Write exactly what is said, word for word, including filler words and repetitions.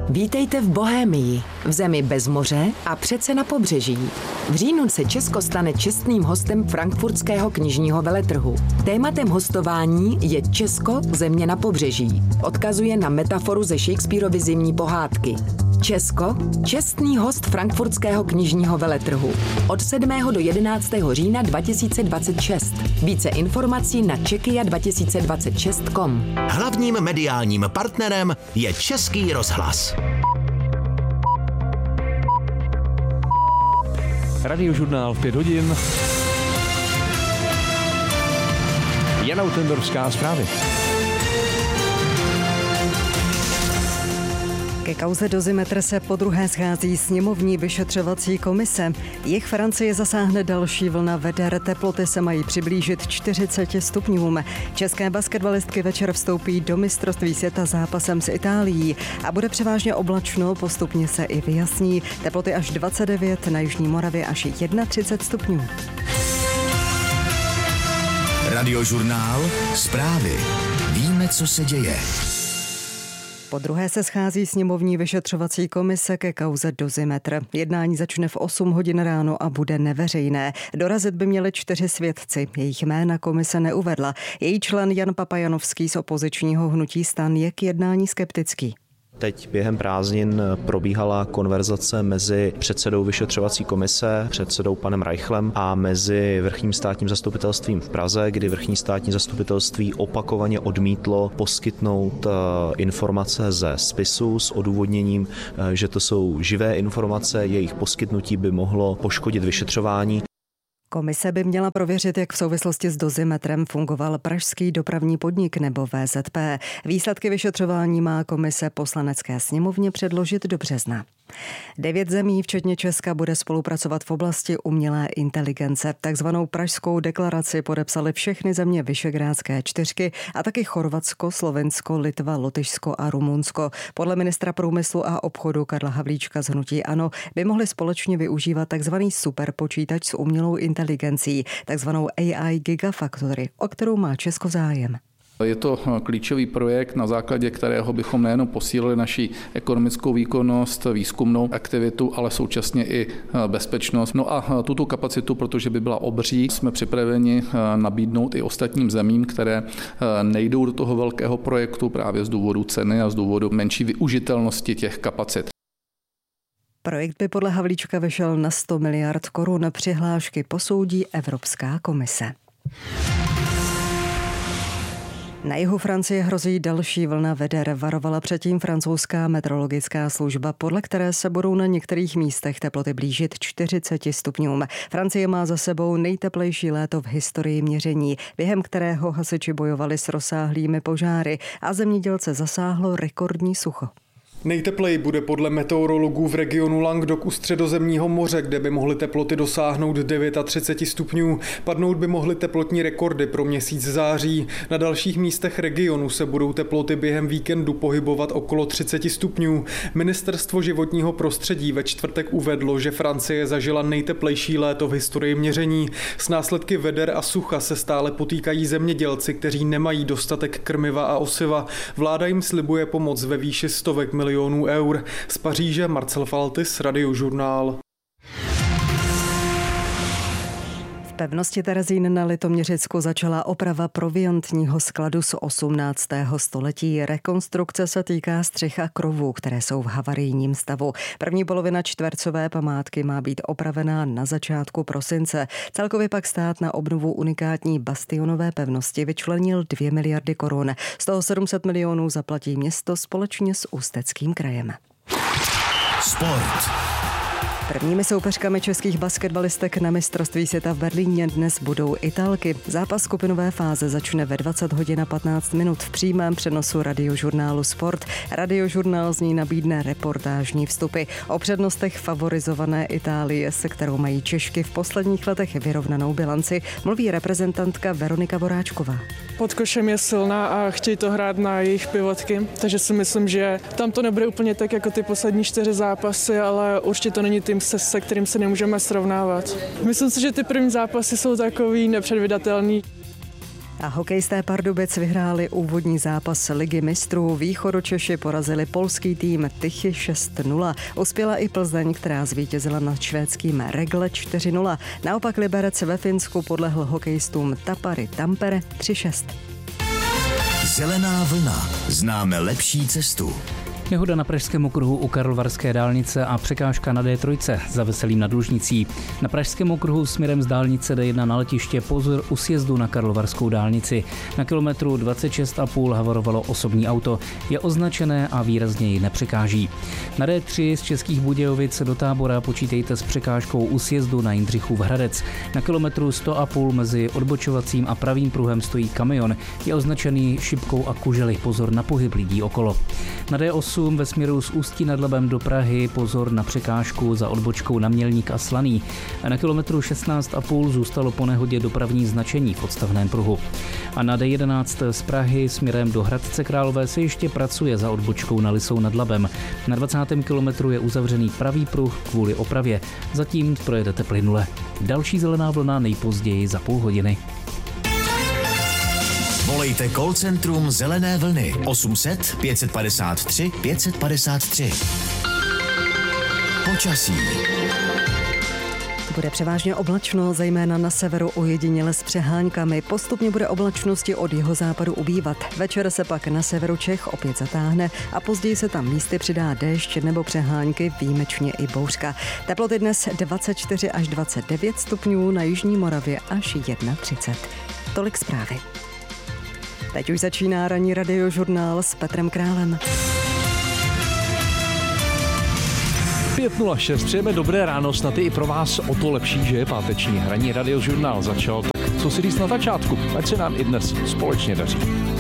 Vítejte v Bohémii, v zemi bez moře a přece na pobřeží. V říjnu se Česko stane čestným hostem frankfurtského knižního veletrhu. Tématem hostování je Česko, země na pobřeží. Odkazuje na metaforu ze Shakespearovy zimní pohádky. Česko, čestný host frankfurtského knižního veletrhu. Od sedmého do jedenáctého října dva tisíce dvacet šest. Více informací na czekia dva tisíce dvacet šest tečka com. Hlavním mediálním partnerem je Český rozhlas. Radiožurnál v pět hodin. Jana Utendorská, zprávy. Ke kauze Dozimetr se podruhé schází sněmovní vyšetřovací komise. Jich Francie zasáhne další vlna veder, teploty se mají přiblížit čtyřiceti stupňům. České basketbalistky večer vstoupí do mistrovství světa zápasem s Itálií a bude převážně oblačno, postupně se i vyjasní. Teploty až dvacet devět, na jižní Moravě až třicet jedna stupňů. Radiožurnál, zprávy. Víme, co se děje. Po druhé se schází sněmovní vyšetřovací komise ke kauze Dozimetr. Jednání začne v osm hodin ráno a bude neveřejné. Dorazit by měli čtyři svědci. Jejich jména komise neuvedla. Její člen Jan Papajanovský z opozičního hnutí STAN je k jednání skeptický. Teď během prázdnin probíhala konverzace mezi předsedou vyšetřovací komise, předsedou panem Reichlem a mezi vrchním státním zastupitelstvím v Praze, kdy vrchní státní zastupitelství opakovaně odmítlo poskytnout informace ze spisu s odůvodněním, že to jsou živé informace, jejich poskytnutí by mohlo poškodit vyšetřování. Komise by měla prověřit, jak v souvislosti s Dozimetrem fungoval pražský dopravní podnik nebo V Z P. Výsledky vyšetřování má komise Poslanecké sněmovně předložit do března. Devět zemí, včetně Česka, bude spolupracovat v oblasti umělé inteligence. Takzvanou Pražskou deklaraci podepsaly všechny země Visegrádské čtyřky a taky Chorvatsko, Slovensko, Litva, Lotyšsko a Rumunsko. Podle ministra průmyslu a obchodu Karla Havlíčka z hnutí ANO by mohli společně využívat takzvaný superpočítač s umělou inteligencí, takzvanou A I Gigafactory, o kterou má Česko zájem. Je to klíčový projekt, na základě kterého bychom nejen posílili naši ekonomickou výkonnost, výzkumnou aktivitu, ale současně i bezpečnost. No a tuto kapacitu, protože by byla obří, jsme připraveni nabídnout i ostatním zemím, které nejdou do toho velkého projektu právě z důvodu ceny a z důvodu menší využitelnosti těch kapacit. Projekt by podle Havlíčka vyšel na sto miliard korun. Přihlášky posoudí Evropská komise. Na jihu Francie hrozí další vlna veder, varovala předtím francouzská meteorologická služba, podle které se budou na některých místech teploty blížit čtyřiceti stupňům. Francie má za sebou nejteplejší léto v historii měření, během kterého hasiči bojovali s rozsáhlými požáry a zemědělce zasáhlo rekordní sucho. Nejtepleji bude podle meteorologů v regionu Languedoc u Středozemního moře, kde by mohly teploty dosáhnout třicet devět stupňů. Padnout by mohly teplotní rekordy pro měsíc září. Na dalších místech regionu se budou teploty během víkendu pohybovat okolo třicet stupňů. Ministerstvo životního prostředí ve čtvrtek uvedlo, že Francie zažila nejteplejší léto v historii měření. S následky veder a sucha se stále potýkají zemědělci, kteří nemají dostatek krmiva a osiva. Vláda jim slibuje pomoc ve výši stovek milionů eur. Z Paříže Marcel Faltis, Radiožurnál. V pevnosti Terezín na Litoměřicku začala oprava proviantního skladu z osmnáctého století. Rekonstrukce se týká střech a krovů, které jsou v havarijním stavu. První polovina čtvercové památky má být opravená na začátku prosince. Celkově pak stát na obnovu unikátní bastionové pevnosti vyčlenil dvě miliardy korun. Z toho sedm set milionů zaplatí město společně s Ústeckým krajem. Sport. Prvními soupeřkami českých basketbalistek na mistrovství světa v Berlíně dnes budou Italky. Zápas skupinové fáze začne ve dvacet hodin a patnáct minut v přímém přenosu radiožurnálu Sport. Radiožurnál z ní nabídne reportážní vstupy o přednostech favorizované Itálie, se kterou mají Češky v posledních letech vyrovnanou bilanci, mluví reprezentantka Veronika Voráčková. Pod košem je silná a chtějí to hrát na jejich pivotky, takže si myslím, že tam to nebude úplně tak jako ty poslední čtyři zápasy, ale určitě to není tým, se, se kterým se nemůžeme srovnávat. Myslím si, že ty první zápasy jsou takový nepředvídatelný. A hokejisté Pardubic vyhráli úvodní zápas Ligy mistrů. Východočeši porazili polský tým Tychy šest nula. Uspěla i Plzeň, která zvítězila nad švédským Regle čtyři nula. Naopak Liberec ve Finsku podlehl hokejistům Tapari Tampere tři šest. Zelená vlna. Známe lepší cestu. Nehoda na pražském okruhu u Karlovarské dálnice a překážka na D tři za Veselým nad Lužnicí. Na pražském okruhu směrem z dálnice D jedna na letiště pozor u sjezdu na Karlovarskou dálnici. Na kilometru dvacet šest a půl havarovalo osobní auto. Je označené a výrazně ji nepřekáží. Na D tři z Českých Budějovic do Tábora počítejte s překážkou u sjezdu na Jindřichův Hradec. Na kilometru sto a půl mezi odbočovacím a pravým pruhem stojí kamion. Je označený šipkou a kužely. Pozor na pohyb lidí okolo. Na D osm ve směru z Ústí nad Labem do Prahy pozor na překážku za odbočkou na Mělník a Slaný. A na kilometru šestnáct a půl zůstalo po nehodě dopravní značení v odstavném pruhu. A na D jedenáct z Prahy směrem do Hradce Králové se ještě pracuje za odbočkou na Lisou nad Labem. Na dvacátém kilometru je uzavřený pravý pruh kvůli opravě. Zatím projedete plynule. Další zelená vlna nejpozději za půl hodiny. Volejte call centrum Zelené vlny osm set pět padesát tři pět padesát tři. Počasí. Bude převážně oblačno, zejména na severu ojediněle s přeháňkami. Postupně bude oblačnosti od jihozápadu ubývat. Večer se pak na severu Čech opět zatáhne a později se tam místy přidá déšť nebo přehánky, výjimečně i bouřka. Teploty dnes dvacet čtyři až dvacet devět stupňů, na jižní Moravě až třicet jedna. Tolik zprávy. Teď už začíná ranní radiožurnál s Petrem Králem. pět nula šest, přejeme dobré ráno, snad i pro vás o to lepší, že je páteční. Ranní radiožurnál začal, tak co si říct na začátku, ať se nám i dnes společně daří.